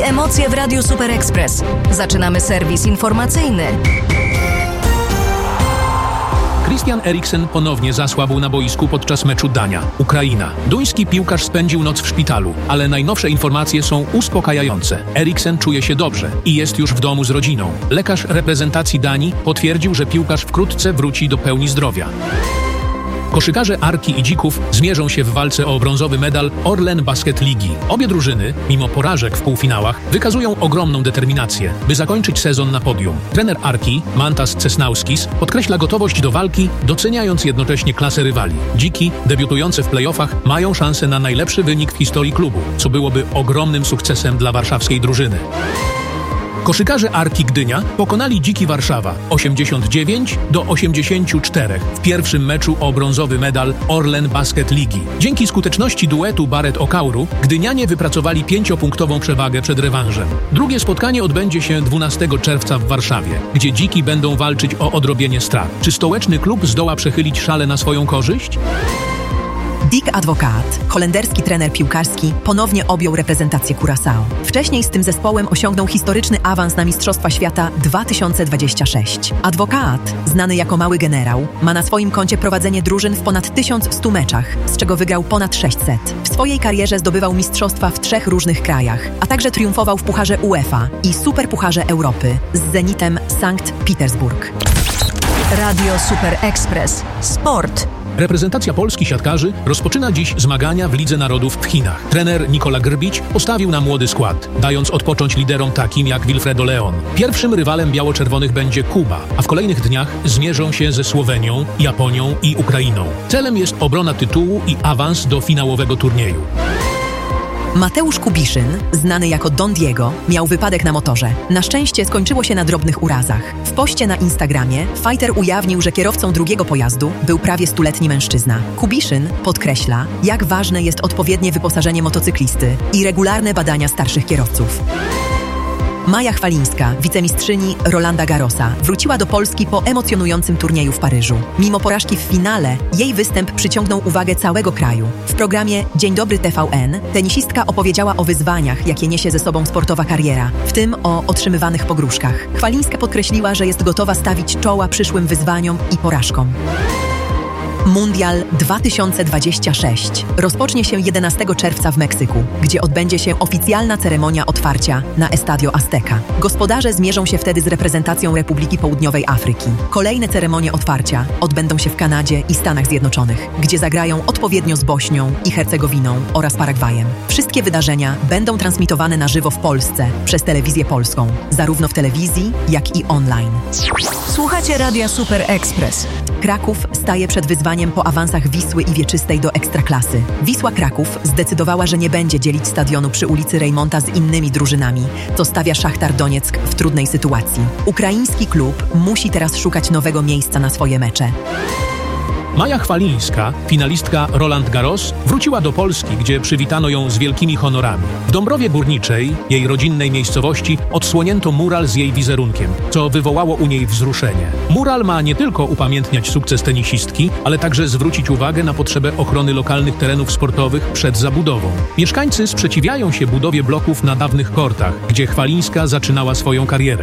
Emocje w Radiu Super Express. Zaczynamy serwis informacyjny. Christian Eriksen ponownie zasłabł na boisku podczas meczu Dania-Ukraina. Duński piłkarz spędził noc w szpitalu, ale najnowsze informacje są uspokajające. Eriksen czuje się dobrze i jest już w domu z rodziną. Lekarz reprezentacji Danii potwierdził, że piłkarz wkrótce wróci do pełni zdrowia. Koszykarze Arki i Dzików zmierzą się w walce o brązowy medal Orlen Basket Ligi. Obie drużyny, mimo porażek w półfinałach, wykazują ogromną determinację, by zakończyć sezon na podium. Trener Arki, Mantas Cesnauskis, podkreśla gotowość do walki, doceniając jednocześnie klasę rywali. Dziki, debiutujące w play-offach, mają szansę na najlepszy wynik w historii klubu, co byłoby ogromnym sukcesem dla warszawskiej drużyny. Koszykarze Arki Gdynia pokonali Dziki Warszawa 89-84 w pierwszym meczu o brązowy medal Orlen Basket Ligi. Dzięki skuteczności duetu Barret-Okauru Gdynianie wypracowali 5-punktową przewagę przed rewanżem. Drugie spotkanie odbędzie się 12 czerwca w Warszawie, gdzie Dziki będą walczyć o odrobienie strat. Czy stołeczny klub zdoła przechylić szale na swoją korzyść? Dick Advocaat, holenderski trener piłkarski, ponownie objął reprezentację Curaçao. Wcześniej z tym zespołem osiągnął historyczny awans na Mistrzostwa Świata 2026. Advocaat, znany jako Mały Generał, ma na swoim koncie prowadzenie drużyn w ponad 1100 meczach, z czego wygrał ponad 600. W swojej karierze zdobywał mistrzostwa w 3 różnych krajach, a także triumfował w Pucharze UEFA i Superpucharze Europy z Zenitem Sankt Petersburg. Radio Super Express. Sport. Reprezentacja Polski siatkarzy rozpoczyna dziś zmagania w Lidze Narodów w Chinach. Trener Nikola Grbić postawił na młody skład, dając odpocząć liderom takim jak Wilfredo Leon. Pierwszym rywalem biało-czerwonych będzie Kuba, a w kolejnych dniach zmierzą się ze Słowenią, Japonią i Ukrainą. Celem jest obrona tytułu i awans do finałowego turnieju. Mateusz Kubiszyn, znany jako Don Diego, miał wypadek na motorze. Na szczęście skończyło się na drobnych urazach. W poście na Instagramie fighter ujawnił, że kierowcą drugiego pojazdu był prawie 100-letni mężczyzna. Kubiszyn podkreśla, jak ważne jest odpowiednie wyposażenie motocyklisty i regularne badania starszych kierowców. Maja Chwalińska, wicemistrzyni Rolanda Garrosa, wróciła do Polski po emocjonującym turnieju w Paryżu. Mimo porażki w finale, jej występ przyciągnął uwagę całego kraju. W programie Dzień Dobry TVN tenisistka opowiedziała o wyzwaniach, jakie niesie ze sobą sportowa kariera, w tym o otrzymywanych pogróżkach. Chwalińska podkreśliła, że jest gotowa stawić czoła przyszłym wyzwaniom i porażkom. Mundial 2026 rozpocznie się 11 czerwca w Meksyku, gdzie odbędzie się oficjalna ceremonia otwarcia na Estadio Azteca. Gospodarze zmierzą się wtedy z reprezentacją Republiki Południowej Afryki. Kolejne ceremonie otwarcia odbędą się w Kanadzie i Stanach Zjednoczonych, gdzie zagrają odpowiednio z Bośnią i Hercegowiną oraz Paragwajem. Wszystkie wydarzenia będą transmitowane na żywo w Polsce przez Telewizję Polską, zarówno w telewizji, jak i online. Słuchacie Radia Super Express. Kraków staje przed wyzwaniem po awansach Wisły i Wieczystej do Ekstraklasy. Wisła Kraków zdecydowała, że nie będzie dzielić stadionu przy ulicy Rejmonta z innymi drużynami, co stawia Szachtar Donieck w trudnej sytuacji. Ukraiński klub musi teraz szukać nowego miejsca na swoje mecze. Maja Chwalińska, finalistka Roland Garros, wróciła do Polski, gdzie przywitano ją z wielkimi honorami. W Dąbrowie Górniczej, jej rodzinnej miejscowości, odsłonięto mural z jej wizerunkiem, co wywołało u niej wzruszenie. Mural ma nie tylko upamiętniać sukces tenisistki, ale także zwrócić uwagę na potrzebę ochrony lokalnych terenów sportowych przed zabudową. Mieszkańcy sprzeciwiają się budowie bloków na dawnych kortach, gdzie Chwalińska zaczynała swoją karierę.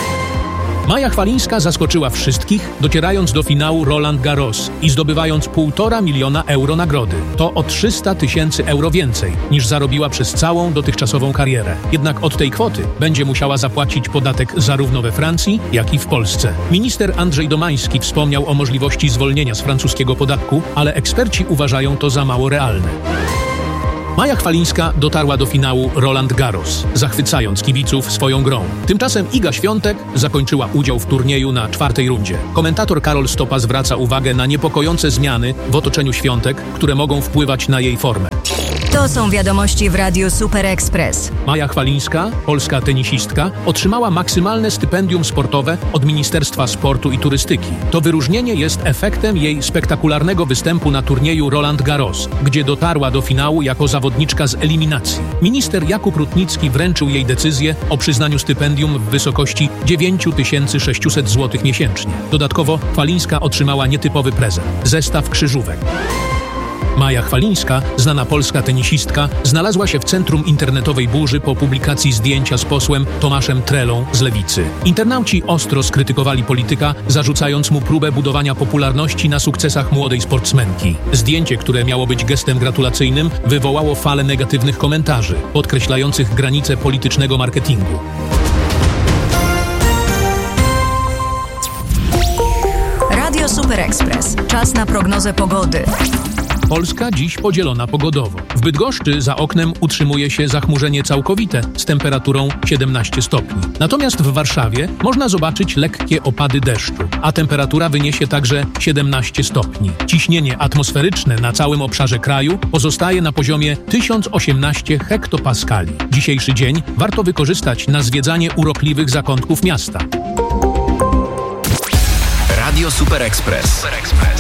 Maja Chwalińska zaskoczyła wszystkich, docierając do finału Roland Garros i zdobywając 1,5 miliona euro nagrody. To o 300 000 euro więcej, niż zarobiła przez całą dotychczasową karierę. Jednak od tej kwoty będzie musiała zapłacić podatek zarówno we Francji, jak i w Polsce. Minister Andrzej Domański wspomniał o możliwości zwolnienia z francuskiego podatku, ale eksperci uważają to za mało realne. Maja Chwalińska dotarła do finału Roland Garros, zachwycając kibiców swoją grą. Tymczasem Iga Świątek zakończyła udział w turnieju na 4. rundzie. Komentator Karol Stopa zwraca uwagę na niepokojące zmiany w otoczeniu Świątek, które mogą wpływać na jej formę. To są wiadomości w Radiu Super Express. Maja Chwalińska, polska tenisistka, otrzymała maksymalne stypendium sportowe od Ministerstwa Sportu i Turystyki. To wyróżnienie jest efektem jej spektakularnego występu na turnieju Roland Garros, gdzie dotarła do finału jako zawodniczka z eliminacji. Minister Jakub Rutnicki wręczył jej decyzję o przyznaniu stypendium w wysokości 9600 zł miesięcznie. Dodatkowo Chwalińska otrzymała nietypowy prezent – zestaw krzyżówek. Maja Chwalińska, znana polska tenisistka, znalazła się w centrum internetowej burzy po publikacji zdjęcia z posłem Tomaszem Trelą z Lewicy. Internauci ostro skrytykowali polityka, zarzucając mu próbę budowania popularności na sukcesach młodej sportsmenki. Zdjęcie, które miało być gestem gratulacyjnym, wywołało falę negatywnych komentarzy, podkreślających granice politycznego marketingu. Radio Super Express. Czas na prognozę pogody. Polska dziś podzielona pogodowo. W Bydgoszczy za oknem utrzymuje się zachmurzenie całkowite z temperaturą 17 stopni. Natomiast w Warszawie można zobaczyć lekkie opady deszczu, a temperatura wyniesie także 17 stopni. Ciśnienie atmosferyczne na całym obszarze kraju pozostaje na poziomie 1018 hektopaskali. Dzisiejszy dzień warto wykorzystać na zwiedzanie urokliwych zakątków miasta. Radio Super Express.